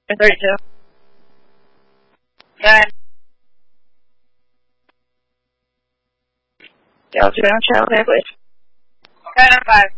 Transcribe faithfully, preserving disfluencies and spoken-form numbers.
thirty-two. Nine. Delta Ground Channel there, please. Nine five.